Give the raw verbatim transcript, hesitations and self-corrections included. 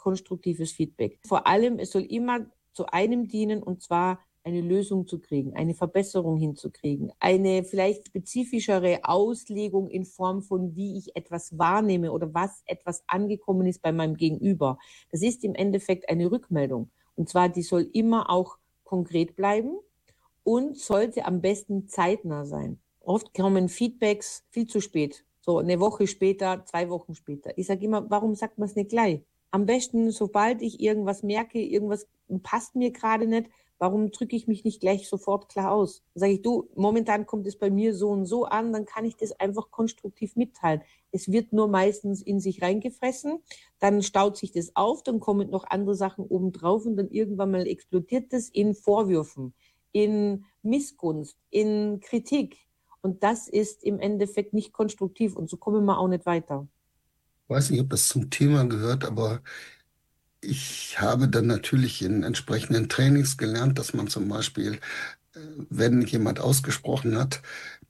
konstruktives Feedback. Vor allem, es soll immer zu einem dienen, und zwar eine Lösung zu kriegen, eine Verbesserung hinzukriegen, eine vielleicht spezifischere Auslegung in Form von, wie ich etwas wahrnehme oder was etwas angekommen ist bei meinem Gegenüber. Das ist im Endeffekt eine Rückmeldung. Und zwar, die soll immer auch konkret bleiben und sollte am besten zeitnah sein. Oft kommen Feedbacks viel zu spät. So eine Woche später, zwei Wochen später. Ich sage immer, warum sagt man es nicht gleich? Am besten, sobald ich irgendwas merke, irgendwas passt mir gerade nicht, warum drücke ich mich nicht gleich sofort klar aus? Dann sage ich, du, momentan kommt es bei mir so und so an, dann kann ich das einfach konstruktiv mitteilen. Es wird nur meistens in sich reingefressen, dann staut sich das auf, dann kommen noch andere Sachen obendrauf und dann irgendwann mal explodiert das in Vorwürfen, in Missgunst, in Kritik. Und das ist im Endeffekt nicht konstruktiv und so kommen wir auch nicht weiter. Ich weiß nicht, ob das zum Thema gehört, aber ich habe dann natürlich in entsprechenden Trainings gelernt, dass man zum Beispiel, äh, wenn jemand ausgesprochen hat,